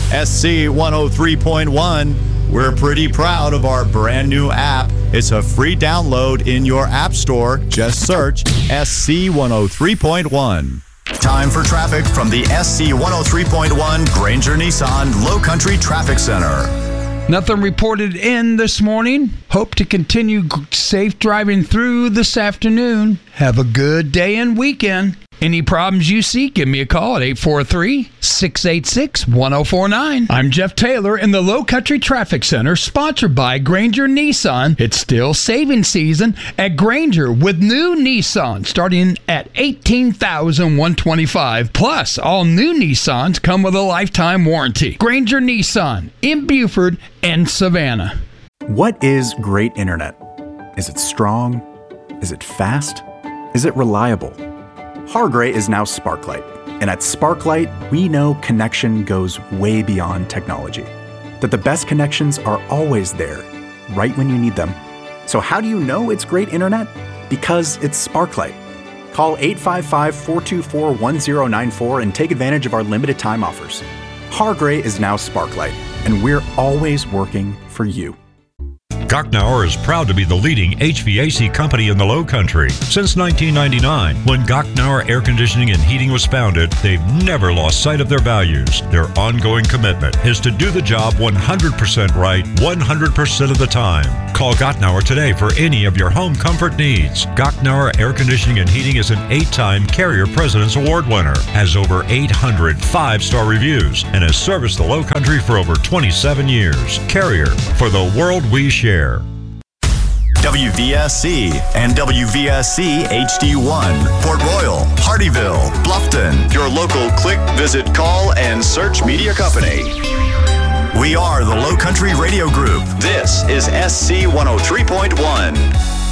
SC 103.1. We're pretty proud of our brand new app. It's a free download in your app store. Just search SC 103.1. Time for traffic from the SC 103.1 Granger Nissan Low Country Traffic Center. Nothing reported in this morning. Hope to continue safe driving through this afternoon. Have a good day and weekend. Any problems you see, give me a call at 843-686-1049. I'm Jeff Taylor in the Low Country Traffic Center, sponsored by Granger Nissan. It's still saving season at Granger with new Nissan starting at $18,125. Plus, all new Nissans come with a lifetime warranty. Granger Nissan in Buford and Savannah. What is great internet? Is it strong? Is it fast? Is it reliable? Hargray is now Sparklight, and at Sparklight, we know connection goes way beyond technology. That the best connections are always there, right when you need them. So how do you know it's great internet? Because it's Sparklight. Call 855-424-1094 and take advantage of our limited time offers. Hargray is now Sparklight, and we're always working for you. Gochnauer is proud to be the leading HVAC company in the Low Country. Since 1999, when Gochnauer Air Conditioning and Heating was founded, they've never lost sight of their values. Their ongoing commitment is to do the job 100% right, 100% of the time. Call Gochnauer today for any of your home comfort needs. Gochnauer Air Conditioning and Heating is an 8-time Carrier President's Award winner, has over 800 5-star reviews, and has serviced the Low Country for over 27 years. Carrier, for the world we share. WVSC and WVSC HD1, Port Royal, Hardyville, Bluffton, your local click, visit, call, and search media company. We are the Low Country Radio Group. This is SC 103.1.